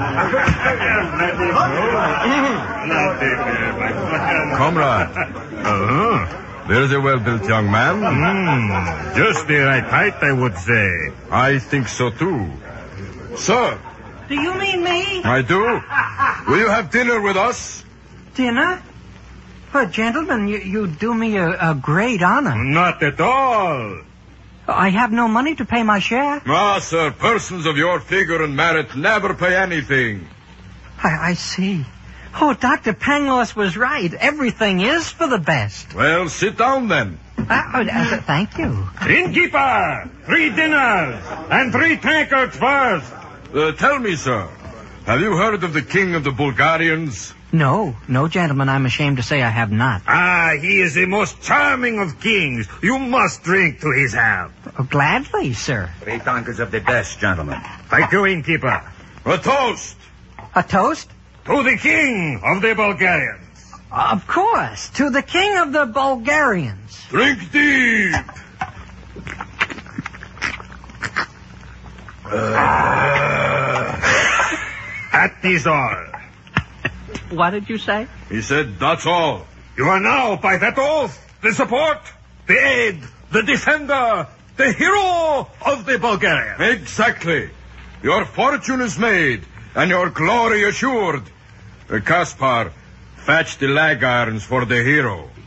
Comrade. There's a well-built young man. Just the right height, I would say. I think so, too. Sir. Do you mean me? I do. Will you have dinner with us? Dinner? But, gentlemen, you do me a great honor. Not at all. I have no money to pay my share. Ah, sir, persons of your figure and merit never pay anything. I see. Oh, Dr. Pangloss was right. Everything is for the best. Well, sit down then. Thank you. Innkeeper! 3 dinners and 3 tankards first. Tell me, sir, have you heard of the king of the Bulgarians? No, gentlemen, I'm ashamed to say I have not. He is the most charming of kings. You must drink to his health. Oh, gladly, sir. 3 tankards of the best, gentlemen. Thank you, innkeeper. A toast. A toast? To the king of the Bulgarians. Of course, to the king of the Bulgarians. Drink deep. That is all. What did you say? He said, that's all. You are now, by that oath, the support, the aid, the defender, the hero of the Bulgarians. Exactly. Your fortune is made, and your glory assured. Kaspar, fetch the lag irons for the hero.